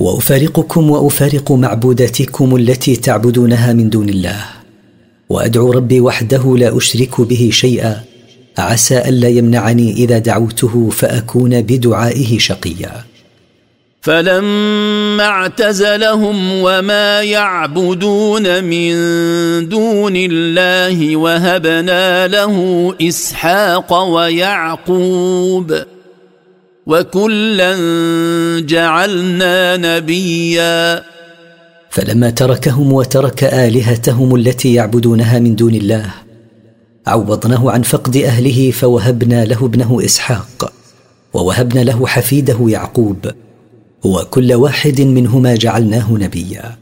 وأفارقكم وأفارق معبوداتكم التي تعبدونها من دون الله، وأدعو ربي وحده لا أشرك به شيئا، عسى ألا يمنعني إذا دعوته فأكون بدعائه شقيا. فلما اعتزلهم وما يعبدون من دون الله وهبنا له إسحاق ويعقوب وكلا جعلنا نبيا. فلما تركهم وترك آلهتهم التي يعبدونها من دون الله، عوضناه عن فقد أهله فوهبنا له ابنه إسحاق، ووهبنا له حفيده يعقوب، وكل واحد منهما جعلناه نبيا.